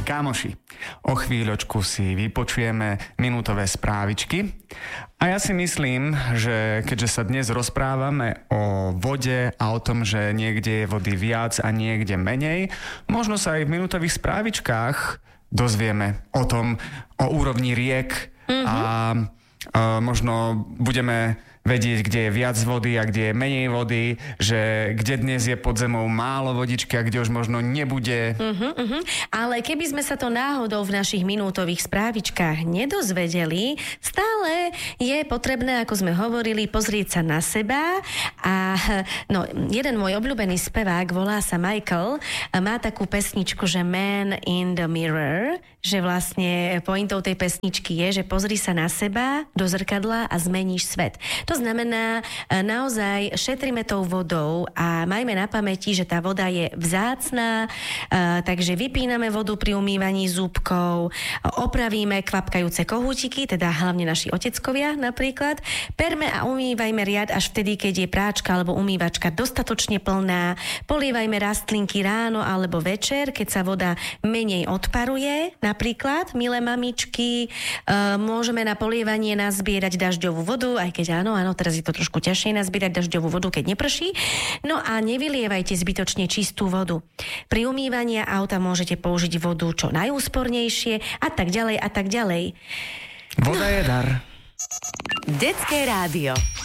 Kámoši, o chvíľočku si vypočujeme minútové správičky a ja si myslím, že keďže sa dnes rozprávame o vode a o tom, že niekde je vody viac a niekde menej, možno sa aj v minútových správičkách dozvieme o tom, o úrovni riek a možno budeme vedieť, kde je viac vody a kde je menej vody, že kde dnes je pod zemou málo vodičky a kde už možno nebude. Ale keby sme sa to náhodou v našich minútových správičkách nedozvedeli, stále je potrebné, ako sme hovorili, pozrieť sa na seba a jeden môj obľúbený spevák, volá sa Michael, má takú pesničku, že Man in the Mirror, že vlastne pointou tej pesničky je, že pozri sa na seba do zrkadla a zmeníš svet. To znamená, naozaj šetríme tou vodou a majme na pamäti, že tá voda je vzácna, takže vypíname vodu pri umývaní zúbkov, opravíme kvapkajúce kohútiky, teda hlavne naši oteckovia napríklad, perme a umývajme riad až vtedy, keď je práčka alebo umývačka dostatočne plná, polievajme rastlinky ráno alebo večer, keď sa voda menej odparuje, napríklad, milé mamičky, môžeme na polievanie nazbierať dažďovú vodu, aj keď áno, teraz je to trošku ťažšie nazbierať dažďovú vodu, keď neprší. No a nevylievajte zbytočne čistú vodu. Pri umývaní auta môžete použiť vodu čo najúspornejšie a tak ďalej a tak ďalej. Voda je dar. Detské rádio.